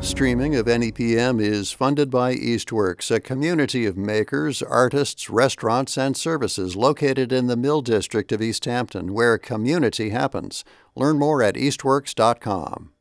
streaming of NEPM is funded by Eastworks, a community of makers, artists, restaurants, and services located in the Mill District of East Hampton, where community happens. Learn more at eastworks.com.